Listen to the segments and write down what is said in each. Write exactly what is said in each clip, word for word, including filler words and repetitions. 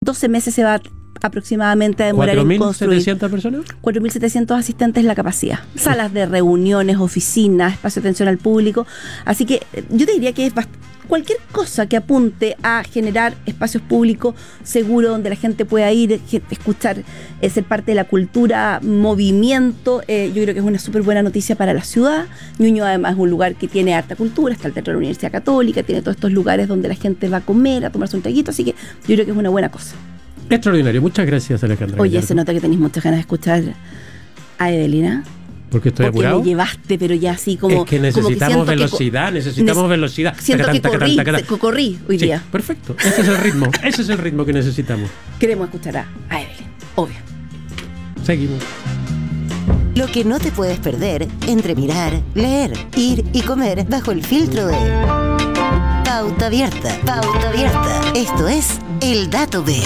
doce meses se va a aproximadamente a demorar en construir. ¿cuatro mil setecientas personas? cuatro mil setecientos asistentes la capacidad. Salas de reuniones, oficinas, espacio de atención al público. Así que yo te diría que es bast- cualquier cosa que apunte a generar espacios públicos seguros donde la gente pueda ir, escuchar, eh, ser parte de la cultura, movimiento. Eh, yo creo que es una súper buena noticia para la ciudad. Ñuñoa además es un lugar que tiene harta cultura, está el Teatro de la Universidad Católica, tiene todos estos lugares donde la gente va a comer, a tomarse un traguito, así que yo creo que es una buena cosa. Extraordinario. Muchas gracias, Alejandra. Oye, Gallardo. se nota que tenéis muchas ganas de escuchar a Evelina. Porque estoy Porque apurado. me llevaste, pero ya así como... Es que necesitamos velocidad, que, necesitamos ne- velocidad. Siento Tacatán, que corrí, tacatán, tacatán. se- corrí hoy Sí, día. perfecto. Ese es el ritmo. Ese es el ritmo que necesitamos. Queremos escuchar a, a Evelyn, obvio. Seguimos. Lo que no te puedes perder entre mirar, leer, ir y comer bajo el filtro de Pauta Abierta. Pauta Abierta. Esto es El Dato B.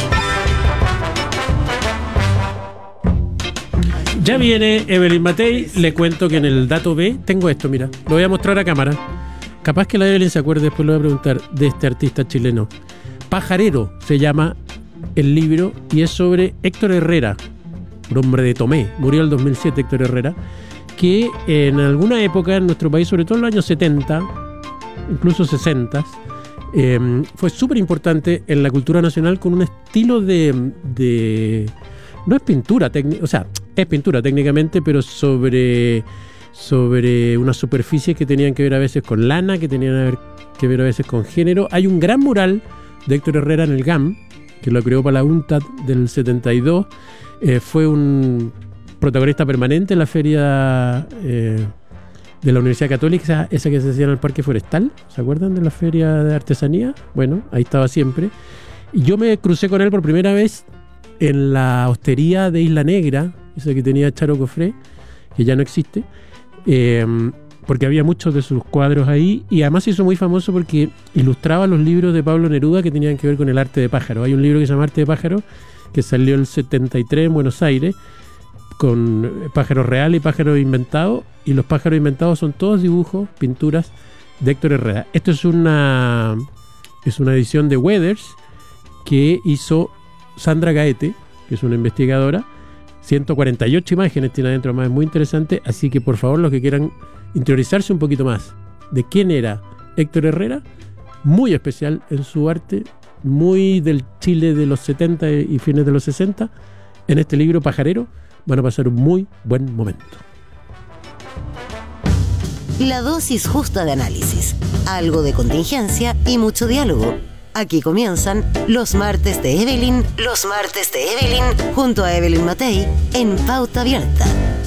Ya viene Evelyn Matei. Le cuento que en el dato B tengo esto, mira. Lo voy a mostrar a cámara. Capaz que la Evelyn se acuerde, después lo voy a preguntar, de este artista chileno. Pajarero se llama el libro y es sobre Héctor Herrera, un hombre de Tomé. Murió en el dos mil siete Héctor Herrera, que en alguna época en nuestro país, sobre todo en los años setenta, incluso sesenta, eh, fue súper importante en la cultura nacional con un estilo de... de no es pintura técnica, o sea, es pintura técnicamente, pero sobre, sobre unas superficies que tenían que ver a veces con lana, que tenían a ver, que ver a veces con género. Hay un gran mural de Héctor Herrera en el G A M, que lo creó para la UNTAD del setenta y dos. Eh, fue un protagonista permanente en la feria eh, de la Universidad Católica, esa, esa que se hacía en el Parque Forestal. ¿Se acuerdan de la feria de artesanía? Bueno, ahí estaba siempre. Y yo me crucé con él por primera vez en la hostería de Isla Negra, esa que tenía Charo Cofré, que ya no existe, eh, porque había muchos de sus cuadros ahí, y además se hizo muy famoso porque ilustraba los libros de Pablo Neruda que tenían que ver con el arte de pájaro. Hay un libro que se llama Arte de pájaro, que salió en el setenta y tres en Buenos Aires, con pájaros reales y pájaros inventados, y los pájaros inventados son todos dibujos, pinturas de Héctor Herrera. Esto es una, es una edición de Weathers que hizo Sandra Gaete, que es una investigadora. ciento cuarenta y ocho imágenes tiene adentro, más es muy interesante, así que por favor los que quieran interiorizarse un poquito más de quién era Héctor Herrera, muy especial en su arte, muy del Chile de los setenta y fines de los sesenta, en este libro Pajarero van a pasar un muy buen momento. La dosis justa de análisis, algo de contingencia y mucho diálogo. Aquí comienzan los martes de Evelyn, los martes de Evelyn, junto a Evelyn Matei, en Pauta Abierta.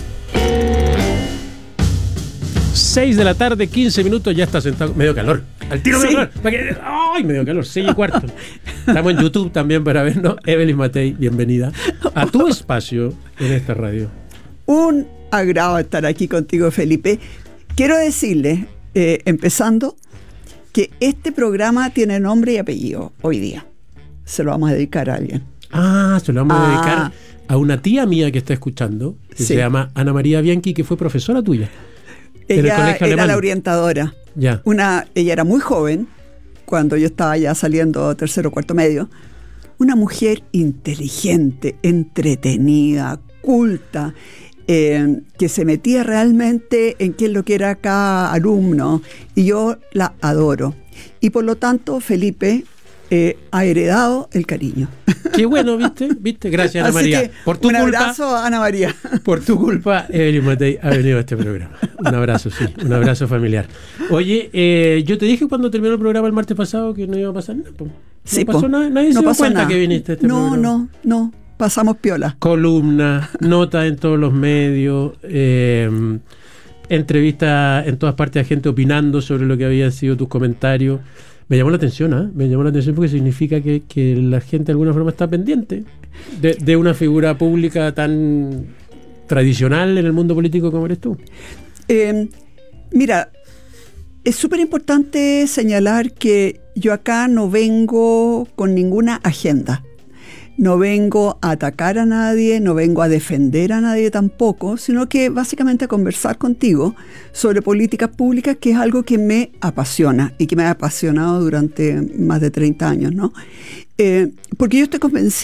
seis de la tarde, quince minutos, ya está sentado. Medio calor. Al tiro Sí. medio calor. ¿Para qué? ¡Ay, medio calor! seis y cuarto. Estamos en YouTube también para vernos. Evelyn Matei, bienvenida a tu espacio en esta radio. Un agrado estar aquí contigo, Felipe. Quiero decirle, eh, empezando, que este programa tiene nombre y apellido hoy día. Se lo vamos a dedicar a alguien. Ah, se lo vamos a Ah. dedicar a una tía mía que está escuchando, que Sí. se llama Ana María Bianchi, que fue profesora tuya. En el Ella colegio era alemán. la orientadora. Ya. Una, ella era muy joven, cuando yo estaba ya saliendo tercero o cuarto medio. Una mujer inteligente, entretenida, culta, eh, que se metía realmente en qué es lo que era cada alumno. Y yo la adoro. Y por lo tanto, Felipe eh, ha heredado el cariño. Qué bueno, ¿viste? ¿Viste? Gracias, Ana Así María. que Por tu un culpa, abrazo a Ana María. por tu culpa, Evelyn Matei ha venido a este programa. Un abrazo, sí, un abrazo familiar. Oye, eh, yo te dije cuando terminó el programa el martes pasado que no iba a pasar nada. po. No Sí, pasó po. nada, nadie No se dio pasó cuenta nada. que viniste a este no, programa. no, no. Pasamos piola. Columnas, notas en todos los medios, eh, entrevistas en todas partes a gente opinando sobre lo que habían sido tus comentarios. Me llamó la atención, ¿eh? Me llamó la atención porque significa que, que la gente de alguna forma está pendiente de, de una figura pública tan tradicional en el mundo político como eres tú. Eh, mira, es súper importante señalar que yo acá no vengo con ninguna agenda. No vengo a atacar a nadie, no vengo a defender a nadie tampoco, sino que básicamente a conversar contigo sobre políticas públicas, que es algo que me apasiona y que me ha apasionado durante más de treinta años, ¿no? Eh, porque yo estoy convencida